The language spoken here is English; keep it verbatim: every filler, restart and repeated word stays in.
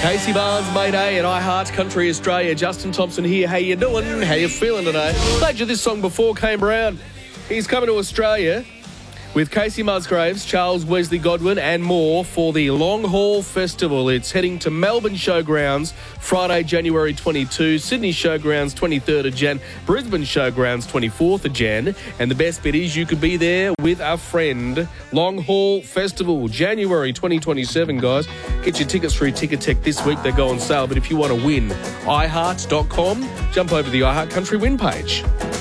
Casey Barnes, Mayday at iHeart Country Australia. Justin Thompson here. How you doing? How you feeling today? Played you this song before, came around. He's coming to Australia with Casey Musgraves, Charles Wesley Godwin and more for the Long Haul Festival. It's heading to Melbourne Showgrounds Friday, January twenty-second, Sydney Showgrounds twenty-third of Jan, Brisbane Showgrounds twenty-fourth of Jan. And the best bit is you could be there with a friend. Long Haul Festival, January twenty twenty-seven, guys. Get your tickets through Ticketek this week. They go on sale. But if you want to win, i heart dot com. Jump over the iHeart Country Win page.